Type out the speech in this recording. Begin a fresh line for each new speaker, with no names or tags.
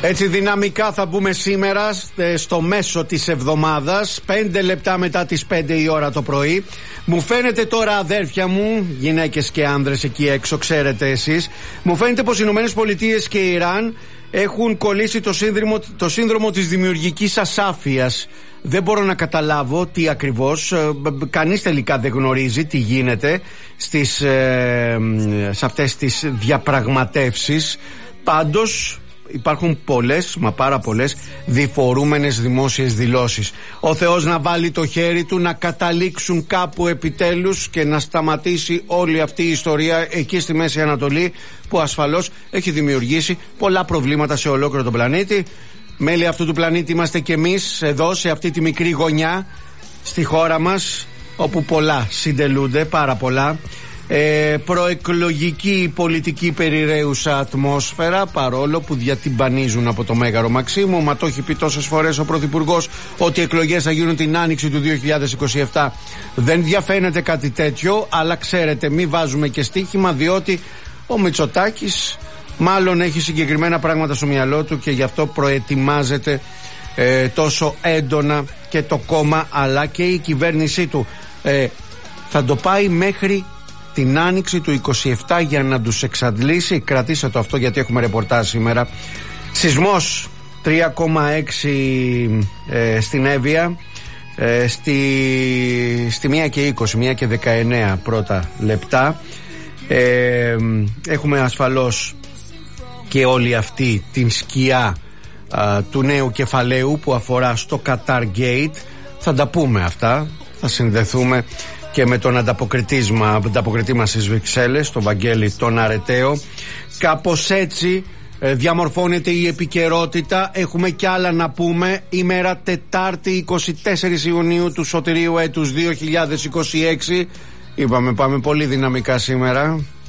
Έτσι δυναμικά θα μπούμε σήμερα στο μέσο της εβδομάδας, 5 λεπτά μετά τις 5 η ώρα το πρωί. Μου φαίνεται τώρα, αδέρφια μου, γυναίκες και άνδρες εκεί έξω, ξέρετε εσείς, μου φαίνεται πως οι Ηνωμένες Πολιτείες και η Ιράν έχουν κολλήσει το σύνδρομο της δημιουργικής ασάφειας. Δεν μπορώ να καταλάβω τι ακριβώς, κανείς τελικά δεν γνωρίζει τι γίνεται σε αυτές τις διαπραγματεύσεις. Πάντως υπάρχουν πολλές, μα πάρα πολλές διφορούμενες δημόσιες δηλώσεις. Ο Θεός να βάλει το χέρι του να καταλήξουν κάπου επιτέλους και να σταματήσει όλη αυτή η ιστορία εκεί στη Μέση Ανατολή, που ασφαλώς έχει δημιουργήσει πολλά προβλήματα σε ολόκληρο τον πλανήτη. Μέλη αυτού του πλανήτη είμαστε και εμείς εδώ σε αυτή τη μικρή γωνιά στη χώρα μας, όπου πολλά συντελούνται, πάρα πολλά. Προεκλογική πολιτική περιραίουσα ατμόσφαιρα, παρόλο που διατυμπανίζουν από το Μέγαρο Μαξίμου. Μα το έχει πει τόσες φορές ο Πρωθυπουργός ότι οι εκλογές θα γίνουν την άνοιξη του 2027. Δεν διαφαίνεται κάτι τέτοιο, αλλά ξέρετε, μη βάζουμε και στοίχημα, διότι ο Μητσοτάκης μάλλον έχει συγκεκριμένα πράγματα στο μυαλό του και γι' αυτό προετοιμάζεται τόσο έντονα και το κόμμα αλλά και η κυβέρνησή του. Θα το πάει μέχρι την άνοιξη του 27 για να τους εξαντλήσει. Κρατήστε το αυτό γιατί έχουμε ρεπορτάζ σήμερα. Σεισμός 3,6 στην Εύβοια, στη 1 και 20, 1 και 19 πρώτα λεπτά. Έχουμε ασφαλώς και όλη αυτή την σκιά του νέου κεφαλαίου που αφορά στο Qatar Gate. Θα τα πούμε αυτά, θα συνδεθούμε και με τον ανταποκριτή μας στις Βρυξέλλες, τον Βαγγέλη τον Αρεταίο. Κάπως έτσι διαμορφώνεται η επικαιρότητα. Έχουμε κι άλλα να πούμε. Ημέρα Τετάρτη 24 Ιουνίου του σωτηρίου έτους 2026. Είπαμε πάμε πολύ δυναμικά σήμερα.